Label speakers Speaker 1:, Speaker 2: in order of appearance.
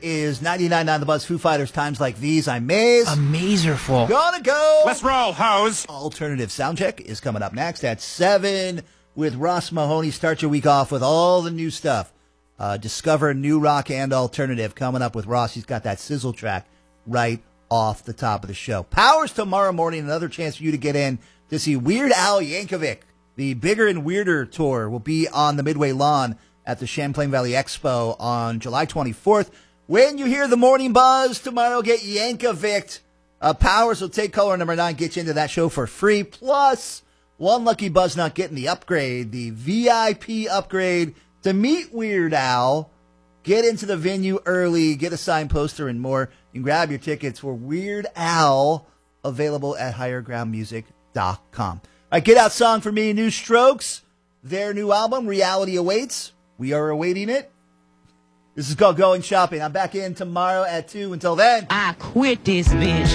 Speaker 1: is 99.9 The Buzz, Foo Fighters, Times Like These. I'm Maze.
Speaker 2: Amazerful.
Speaker 1: Gonna go.
Speaker 3: Let's roll, hoes.
Speaker 1: Alternative Soundcheck is coming up next at 7 with Ross Mahoney. Start your week off with all the new stuff. Discover new rock and alternative coming up with Ross. He's got that sizzle track right off the top of the show. Powers tomorrow morning. Another chance for you to get in to see Weird Al Yankovic. The Bigger and Weirder tour will be on the Midway lawn at the Champlain Valley Expo on July 24th. When you hear the morning buzz tomorrow, get Yankovic. Powers will take caller number 9, get you into that show for free. Plus, one lucky buzz not getting the upgrade, the VIP upgrade to meet Weird Al. Get into the venue early, get a signed poster and more. You can grab your tickets for Weird Al, available at highergroundmusic.com. All right, get out song for me, New Strokes. Their new album, Reality Awaits. We are awaiting it. This is called Going Shopping. I'm back in tomorrow at 2. Until then,
Speaker 4: I quit this bitch.